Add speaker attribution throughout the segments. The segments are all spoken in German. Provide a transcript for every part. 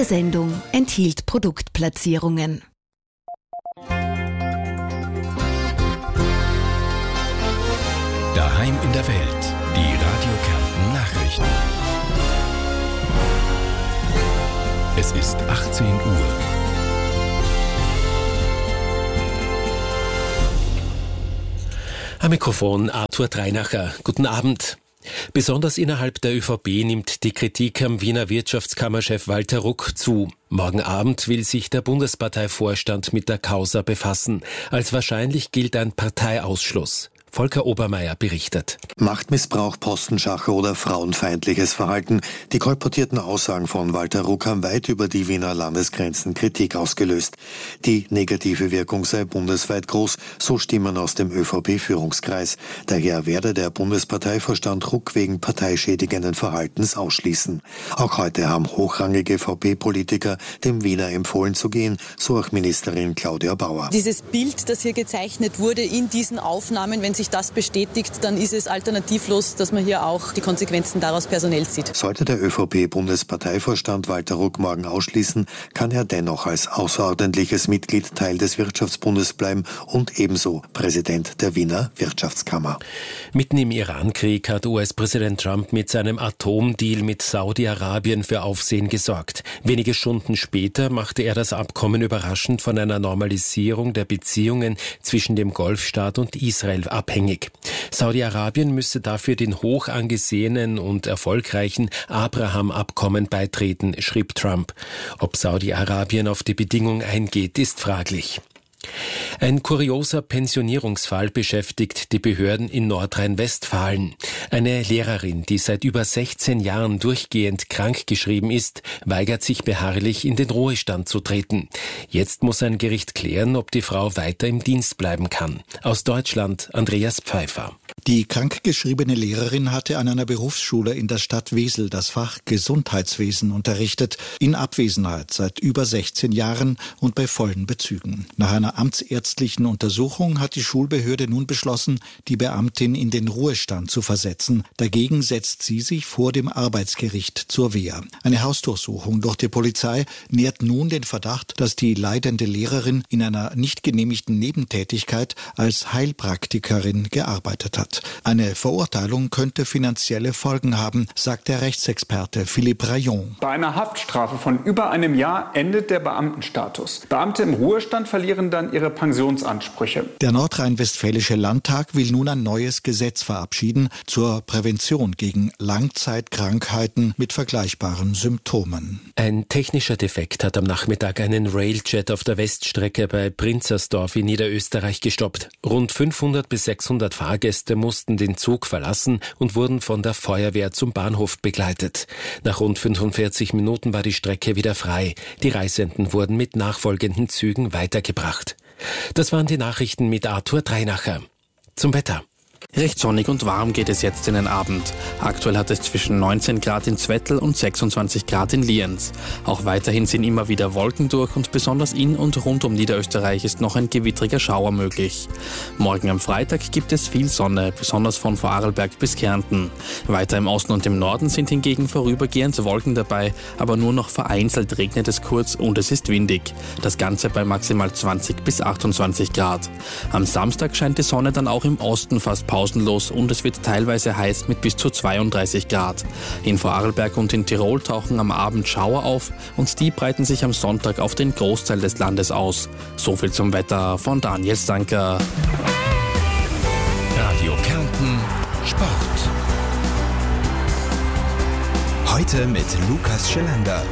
Speaker 1: Diese Sendung enthielt Produktplatzierungen.
Speaker 2: Daheim in der Welt, die Radio Kärnten Nachrichten. Es ist 18 Uhr.
Speaker 3: Am Mikrofon Arthur Dreinacher. Guten Abend. Besonders innerhalb der ÖVP nimmt die Kritik am Wiener Wirtschaftskammerchef Walter Ruck zu. Morgen Abend will sich der Bundesparteivorstand mit der Causa befassen. Als wahrscheinlich gilt ein Parteiausschluss. Volker Obermeier berichtet.
Speaker 4: Machtmissbrauch, Postenschacher oder frauenfeindliches Verhalten. Die kolportierten Aussagen von Walter Ruck haben weit über die Wiener Landesgrenzen Kritik ausgelöst. Die negative Wirkung sei bundesweit groß, so Stimmen aus dem ÖVP-Führungskreis. Daher werde der Bundesparteivorstand Ruck wegen parteischädigenden Verhaltens ausschließen. Auch heute haben hochrangige VP-Politiker dem Wiener empfohlen zu gehen, so auch Ministerin Claudia Bauer.
Speaker 5: Dieses Bild, das hier gezeichnet wurde in diesen Aufnahmen, wenn sich das bestätigt, dann ist es alternativlos, dass man hier auch die Konsequenzen daraus personell zieht.
Speaker 4: Sollte der ÖVP-Bundesparteivorstand Walter Ruck morgen ausschließen, kann er dennoch als außerordentliches Mitglied Teil des Wirtschaftsbundes bleiben und ebenso Präsident der Wiener Wirtschaftskammer.
Speaker 3: Mitten im Iran-Krieg hat US-Präsident Trump mit seinem Atomdeal mit Saudi-Arabien für Aufsehen gesorgt. Wenige Stunden später machte er das Abkommen überraschend von einer Normalisierung der Beziehungen zwischen dem Golfstaat und Israel abhängig. Saudi-Arabien müsse dafür den hoch angesehenen und erfolgreichen Abraham-Abkommen beitreten, schrieb Trump. Ob Saudi-Arabien auf die Bedingung eingeht, ist fraglich. Ein kurioser Pensionierungsfall beschäftigt die Behörden in Nordrhein-Westfalen. Eine Lehrerin, die seit über 16 Jahren durchgehend krankgeschrieben ist, weigert sich beharrlich, in den Ruhestand zu treten. Jetzt muss ein Gericht klären, ob die Frau weiter im Dienst bleiben kann. Aus Deutschland Andreas Pfeiffer.
Speaker 6: Die krankgeschriebene Lehrerin hatte an einer Berufsschule in der Stadt Wesel das Fach Gesundheitswesen unterrichtet, in Abwesenheit seit über 16 Jahren und bei vollen Bezügen. Nach einer amtsärztlichen Untersuchung hat die Schulbehörde nun beschlossen, die Beamtin in den Ruhestand zu versetzen. Dagegen setzt sie sich vor dem Arbeitsgericht zur Wehr. Eine Hausdurchsuchung durch die Polizei nährt nun den Verdacht, dass die leidende Lehrerin in einer nicht genehmigten Nebentätigkeit als Heilpraktikerin gearbeitet hat. Eine Verurteilung könnte finanzielle Folgen haben, sagt der Rechtsexperte Philippe Rayon.
Speaker 7: Bei einer Haftstrafe von über einem Jahr endet der Beamtenstatus. Beamte im Ruhestand verlieren dann ihre Pensionsansprüche.
Speaker 6: Der nordrhein-westfälische Landtag will nun ein neues Gesetz verabschieden zur Prävention gegen Langzeitkrankheiten mit vergleichbaren Symptomen.
Speaker 3: Ein technischer Defekt hat am Nachmittag einen Railjet auf der Weststrecke bei Prinzersdorf in Niederösterreich gestoppt. Rund 500 bis 600 Fahrgäste mussten den Zug verlassen und wurden von der Feuerwehr zum Bahnhof begleitet. Nach rund 45 Minuten war die Strecke wieder frei. Die Reisenden wurden mit nachfolgenden Zügen weitergebracht. Das waren die Nachrichten mit Arthur Dreinacher. Zum Wetter.
Speaker 8: Recht sonnig und warm geht es jetzt in den Abend. Aktuell hat es zwischen 19 Grad in Zwettl und 26 Grad in Lienz. Auch weiterhin sind immer wieder Wolken durch und besonders in und rund um Niederösterreich ist noch ein gewittriger Schauer möglich. Morgen am Freitag gibt es viel Sonne, besonders von Vorarlberg bis Kärnten. Weiter im Osten und im Norden sind hingegen vorübergehend Wolken dabei, aber nur noch vereinzelt regnet es kurz und es ist windig. Das Ganze bei maximal 20 bis 28 Grad. Am Samstag scheint die Sonne dann auch im Osten fast pausenlos und es wird teilweise heiß mit bis zu 32 Grad. In Vorarlberg und in Tirol tauchen am Abend Schauer auf und die breiten sich am Sonntag auf den Großteil des Landes aus. So viel zum Wetter von Daniel Stanker.
Speaker 2: Radio Kärnten Sport. Heute mit Lukas Schelander.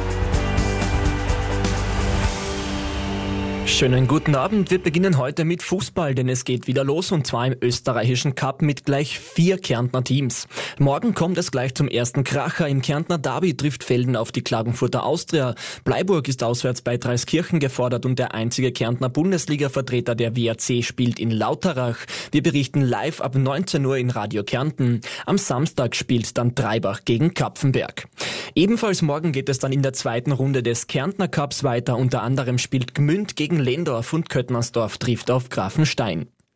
Speaker 9: Schönen guten Abend. Wir beginnen heute mit Fußball, denn es geht wieder los und zwar im österreichischen Cup mit gleich 4 Kärntner Teams. Morgen kommt es gleich zum ersten Kracher. Im Kärntner Derby trifft Velden auf die Klagenfurter Austria. Bleiburg ist auswärts bei Dreiskirchen gefordert und der einzige Kärntner Bundesliga-Vertreter der WAC spielt in Lauterach. Wir berichten live ab 19 Uhr in Radio Kärnten. Am Samstag spielt dann Treibach gegen Kapfenberg. Ebenfalls morgen geht es dann in der zweiten Runde des Kärntner Cups weiter. Unter anderem spielt Gmünd gegen Lehndorf und Köttmannsdorf trifft auf Grafenstein.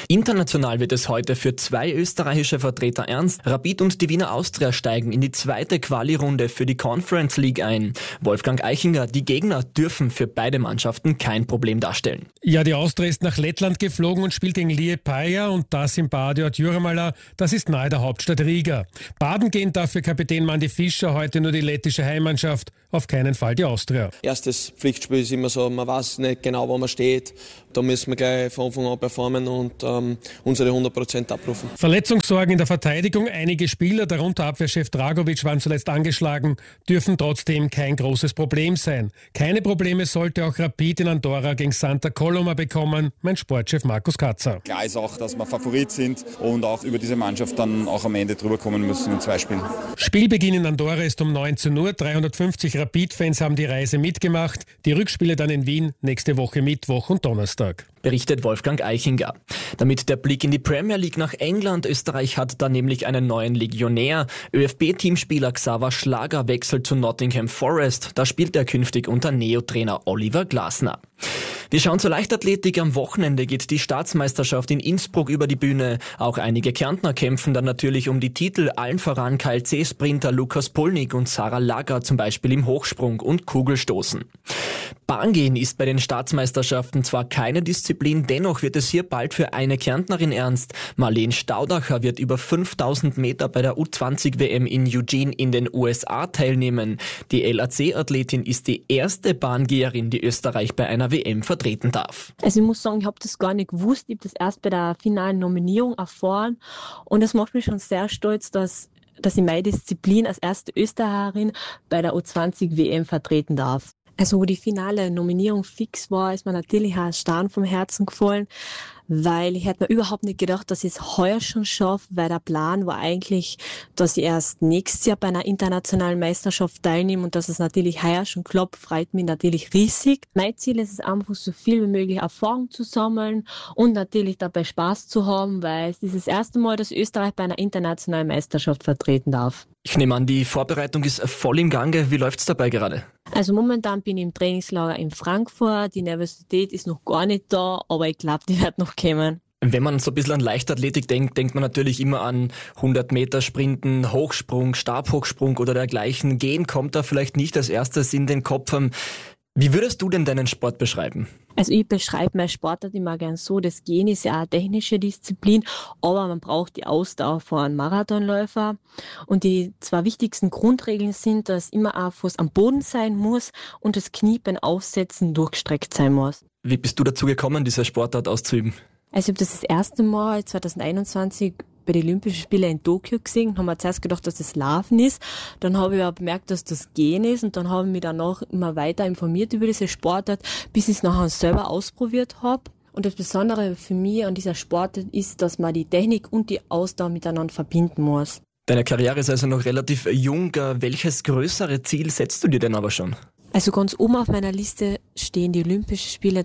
Speaker 9: International wird es heute für 2 österreichische Vertreter ernst. Rapid und die Wiener Austria steigen in die zweite Quali-Runde für die Conference League ein. Wolfgang Eichinger, die Gegner dürfen für beide Mannschaften kein Problem darstellen.
Speaker 10: Ja, die Austria ist nach Lettland geflogen und spielt gegen Liepaja und das im Badiot Jurmala. Das ist nahe der Hauptstadt Riga. Baden gehen dafür Kapitän Mandy Fischer, heute nur die lettische Heimmannschaft, auf keinen Fall die Austria.
Speaker 11: Erstes Pflichtspiel ist immer so, man weiß nicht genau, wo man steht. Da müssen wir gleich von Anfang an performen und unsere 100% abrufen.
Speaker 10: Verletzungssorgen in der Verteidigung. Einige Spieler, darunter Abwehrchef Dragovic, waren zuletzt angeschlagen, dürfen trotzdem kein großes Problem sein. Keine Probleme sollte auch Rapid in Andorra gegen Santa Coloma bekommen, mein Sportchef Markus Katzer.
Speaker 12: Klar ist auch, dass wir Favorit sind und auch über diese Mannschaft dann auch am Ende drüber kommen müssen in 2 Spielen.
Speaker 10: Spielbeginn in Andorra ist um 19 Uhr. 350 Rapid-Fans haben die Reise mitgemacht. Die Rückspiele dann in Wien nächste Woche Mittwoch und Donnerstag.
Speaker 9: Berichtet Wolfgang Eichinger. Damit der Blick in die Premier League nach England. Österreich hat da nämlich einen neuen Legionär. ÖFB-Teamspieler Xaver Schlager wechselt zu Nottingham Forest. Da spielt er künftig unter Neo-Trainer Oliver Glasner. Wir schauen zur Leichtathletik. Am Wochenende geht die Staatsmeisterschaft in Innsbruck über die Bühne. Auch einige Kärntner kämpfen dann natürlich um die Titel. Allen voran KLC-Sprinter Lukas Polnik und Sarah Lager, zum Beispiel im Hochsprung und Kugelstoßen. Bahngehen ist bei den Staatsmeisterschaften zwar keine Disziplin, dennoch wird es hier bald für eine Kärntnerin ernst. Marlene Staudacher wird über 5000 Meter bei der U20-WM in Eugene in den USA teilnehmen. Die LAC-Athletin ist die erste Bahngeherin, die Österreich bei einer WM vertreten darf.
Speaker 13: Also ich muss sagen, ich habe das gar nicht gewusst. Ich habe das erst bei der finalen Nominierung erfahren und es macht mich schon sehr stolz, dass ich meine Disziplin als erste Österreicherin bei der U20-WM vertreten darf. Also wo die finale Nominierung fix war, ist mir natürlich ein Stein vom Herzen gefallen, weil ich hätte mir überhaupt nicht gedacht, dass ich es heuer schon schaffe, weil der Plan war eigentlich, dass ich erst nächstes Jahr bei einer internationalen Meisterschaft teilnehme und dass es natürlich heuer schon klappt, freut mich natürlich riesig. Mein Ziel ist es einfach, so viel wie möglich Erfahrung zu sammeln und natürlich dabei Spaß zu haben, weil es ist das erste Mal, dass Österreich bei einer internationalen Meisterschaft vertreten darf.
Speaker 9: Ich nehme an, die Vorbereitung ist voll im Gange. Wie läuft's dabei gerade?
Speaker 13: Also momentan bin ich im Trainingslager in Frankfurt. Die Nervosität ist noch gar nicht da, aber ich glaube, die wird noch kommen.
Speaker 9: Wenn man so ein bisschen an Leichtathletik denkt, denkt man natürlich immer an 100 Meter Sprinten, Hochsprung, Stabhochsprung oder dergleichen. Gehen kommt da vielleicht nicht als erstes in den Kopf. Wie würdest du denn deinen Sport beschreiben?
Speaker 13: Also ich beschreibe meinen Sportart immer gern so, das Gehen ist ja eine technische Disziplin, aber man braucht die Ausdauer von einem Marathonläufer. Und die 2 wichtigsten Grundregeln sind, dass immer ein Fuß am Boden sein muss und das Knie beim Aufsetzen durchgestreckt sein muss.
Speaker 9: Wie bist du dazu gekommen, diese Sportart auszuüben?
Speaker 13: Also ich habe das erste Mal 2021 bei den Olympischen Spielen in Tokio gesehen und haben mir zuerst gedacht, dass das Laufen ist. Dann habe ich aber bemerkt, dass das Gehen ist und dann habe ich mich danach immer weiter informiert über diese Sportart, bis ich es nachher selber ausprobiert habe. Und das Besondere für mich an dieser Sportart ist, dass man die Technik und die Ausdauer miteinander verbinden muss.
Speaker 9: Deine Karriere ist also noch relativ jung. Welches größere Ziel setzt du dir denn aber schon?
Speaker 13: Also ganz oben auf meiner Liste stehen die Olympischen Spiele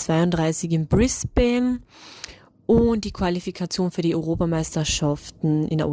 Speaker 13: 2032 in Brisbane und die Qualifikation für die Europameisterschaften in der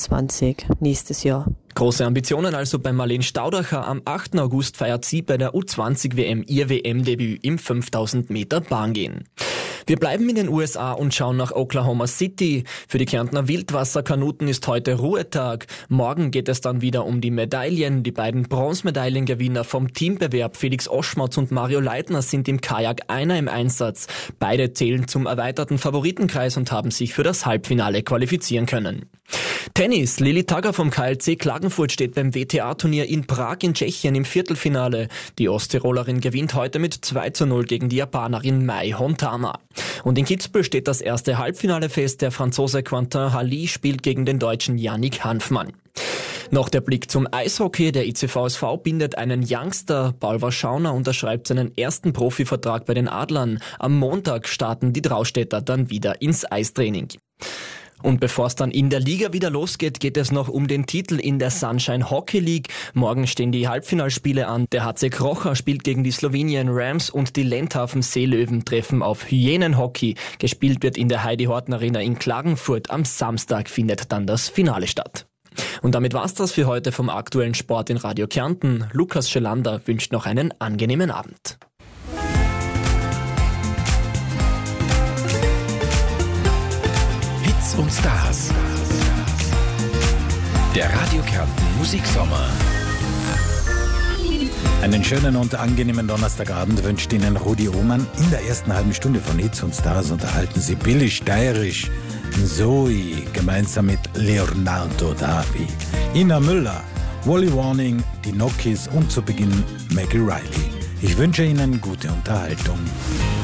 Speaker 13: U23 nächstes Jahr.
Speaker 9: Große Ambitionen also bei Marlene Staudacher. Am 8. August feiert sie bei der U20-WM ihr WM-Debüt im 5000 Meter Bahngehen. Wir bleiben in den USA und schauen nach Oklahoma City. Für die Kärntner Wildwasserkanuten ist heute Ruhetag. Morgen geht es dann wieder um die Medaillen. Die beiden Bronzemedaillengewinner vom Teambewerb Felix Oschmatz und Mario Leitner sind im Kajak Einer im Einsatz. Beide zählen zum erweiterten Favoritenkreis und haben sich für das Halbfinale qualifizieren können. Tennis. Lili Tagger vom KLC Klagenfurt steht beim WTA-Turnier in Prag in Tschechien im Viertelfinale. Die Osttirolerin gewinnt heute mit 2:0 gegen die Japanerin Mai Hontama. Und in Kitzbühel steht das erste Halbfinale fest. Der Franzose Quentin Halli spielt gegen den Deutschen Yannick Hanfmann. Noch der Blick zum Eishockey. Der ICVSV bindet einen Youngster. Paul Warschauner unterschreibt seinen ersten Profivertrag bei den Adlern. Am Montag starten die Draustädter dann wieder ins Eistraining. Und bevor es dann in der Liga wieder losgeht, geht es noch um den Titel in der Sunshine Hockey League. Morgen stehen die Halbfinalspiele an. Der HC Krocher spielt gegen die Slowenien Rams und die Lendhafen Seelöwen treffen auf Hyänenhockey. Gespielt wird in der Heidi-Horten Arena in Klagenfurt. Am Samstag findet dann das Finale statt. Und damit war's das für heute vom aktuellen Sport in Radio Kärnten. Lukas Schelander wünscht noch einen angenehmen Abend.
Speaker 2: Hits und Stars. Der Radio Kärnten Musiksommer.
Speaker 14: Einen schönen und angenehmen Donnerstagabend wünscht Ihnen Rudi Ohmann. In der ersten halben Stunde von Hits und Stars unterhalten Sie Billy Steirisch, Zoe, gemeinsam mit Leonardo Davi, Ina Müller, Wally Warning, die Nokis und zu Beginn Maggie Riley. Ich wünsche Ihnen gute Unterhaltung.